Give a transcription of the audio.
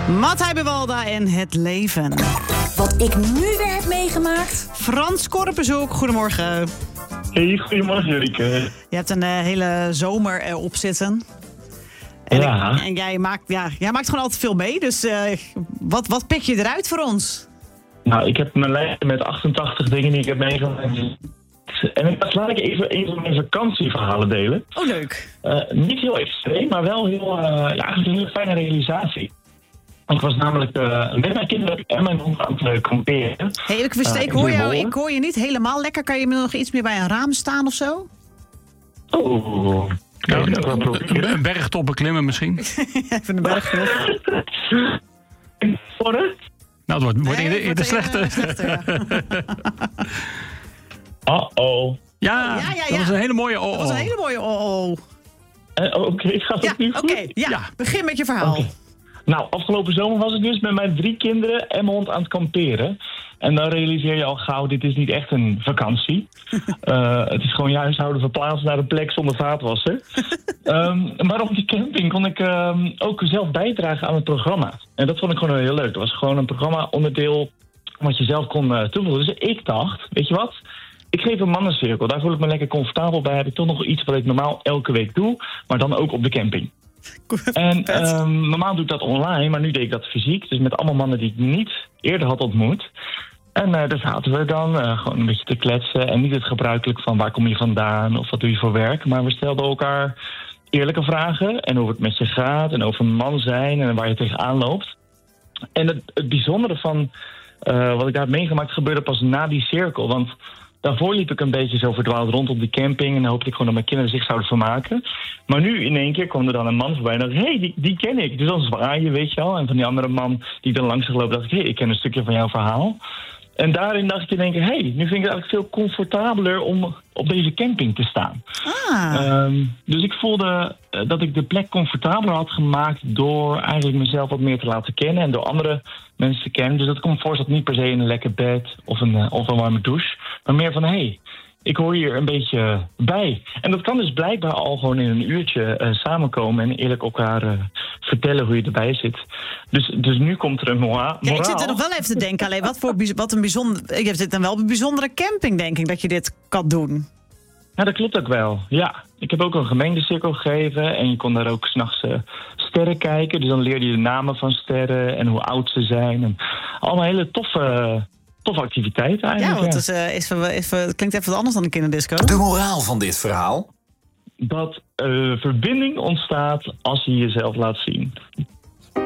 Matthij Bewalda en het leven. Wat ik nu weer heb meegemaakt. Frans Korpenzoek, goedemorgen. Hey, goedemorgen Jurike. Je hebt een hele zomer erop zitten. En, en jij maakt gewoon altijd veel mee. Dus wat pik je eruit voor ons? Nou, ik heb mijn lijst met 88 dingen die ik heb meegemaakt. En laat ik even een van mijn vakantieverhalen delen. Oh, leuk. Niet heel extreem, maar wel eigenlijk een hele fijne realisatie. Ik was namelijk met mijn kinderen en mijn hond aan het kamperen. Hey, ik hoor je niet helemaal lekker. Kan je me nog iets meer bij een raam staan of zo? Oh. Een bergtop beklimmen misschien? Even een bergtop. Nou, het wordt eerder slechter. Uh-oh. Ja, dat was een hele mooie oh-oh. Dat was een hele mooie oh-oh. Oké, gaat het nu goed? Oké, begin met je verhaal. Okay. Nou, afgelopen zomer was ik dus met mijn 3 kinderen en mijn hond aan het kamperen. En dan realiseer je al gauw, dit is niet echt een vakantie. Het is gewoon je huishouden verplaatst naar een plek zonder vaatwasser. Maar op die camping kon ik ook zelf bijdragen aan het programma. En dat vond ik gewoon heel leuk. Het was gewoon een programma-onderdeel wat je zelf kon toevoegen. Dus ik dacht, weet je wat? Ik geef een mannencirkel. Daar voel ik me lekker comfortabel bij. Heb ik toch nog iets wat ik normaal elke week doe, maar dan ook op de camping. En normaal doe ik dat online, maar nu deed ik dat fysiek. Dus met allemaal mannen die ik niet eerder had ontmoet. En daar zaten we dan gewoon een beetje te kletsen. En niet het gebruikelijk van waar kom je vandaan of wat doe je voor werk. Maar we stelden elkaar eerlijke vragen. En hoe het met je gaat en over een man zijn en waar je tegenaan loopt. En het bijzondere van wat ik daar heb meegemaakt gebeurde pas na die cirkel. Want daarvoor liep ik een beetje zo verdwaald rond op die camping. En hoopte ik gewoon dat mijn kinderen zich zouden vermaken. Maar nu in één keer kwam er dan een man voorbij. En dacht ik, hey, die ken ik. Dus dan zwaai je, weet je al. En van die andere man die dan langs zich loopt, dacht ik, hey, ik ken een stukje van jouw verhaal. En daarin dacht ik in één keer, hey, nu vind ik het eigenlijk veel comfortabeler om op deze camping te staan. Dus ik voelde dat ik de plek comfortabeler had gemaakt door eigenlijk mezelf wat meer te laten kennen en door andere mensen te kennen. Dus dat comfort zat niet per se in een lekker bed of een warme douche, maar meer van, hey, ik hoor hier een beetje bij. En dat kan dus blijkbaar al gewoon in een uurtje samenkomen en eerlijk elkaar vertellen hoe je erbij zit. Dus nu komt er een moraal. Ja, ik zit er nog wel even te denken. Alleen wat een bijzonder. Je zit dan wel op een bijzondere camping, denk ik, dat je dit kan doen. Ja, dat klopt ook wel. Ja, ik heb ook een gemeentecirkel gegeven en je kon daar ook 's nachts sterren kijken. Dus dan leerde je de namen van sterren en hoe oud ze zijn. En allemaal hele toffe activiteiten eigenlijk. Ja, want het klinkt even wat anders dan een kinderdisco. De moraal van dit verhaal? Dat verbinding ontstaat als je jezelf laat zien.